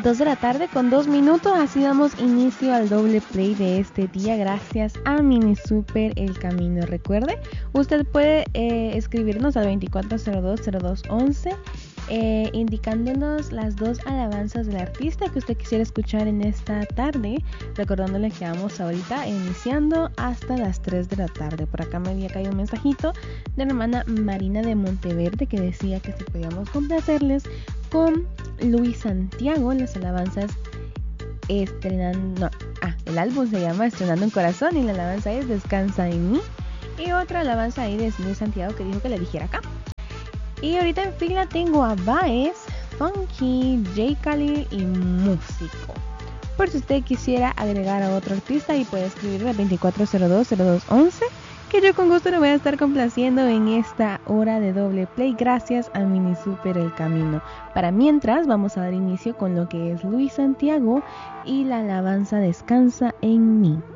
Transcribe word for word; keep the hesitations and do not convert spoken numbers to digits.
dos de la tarde con dos minutos. Así damos inicio al doble play de este día gracias a Mini Super El Camino. Recuerde, usted puede eh, escribirnos al veinticuatro cero dos cero dos once eh, indicándonos las dos alabanzas del artista que usted quisiera escuchar en esta tarde, recordándole que vamos ahorita iniciando hasta las tres de la tarde. Por acá me había caído un mensajito de la hermana Marina de Monteverde que decía que si podíamos complacerles con Luis Santiago, las alabanzas estrenando, no, ah, el álbum se llama Estrenando un Corazón y la alabanza es Descansa en mí, y otra alabanza ahí de Luis Santiago que dijo que le dijera acá. Y ahorita en fila tengo a Baez, Funky, J. Khalil y Músico. Por si usted quisiera agregar a otro artista, y puede escribirme al veinticuatro cero dos cero dos once, que yo con gusto lo voy a estar complaciendo en esta hora de doble play gracias a Mini Super El Camino. Para mientras vamos a dar inicio con lo que es Luis Santiago y la alabanza Descansa en mí.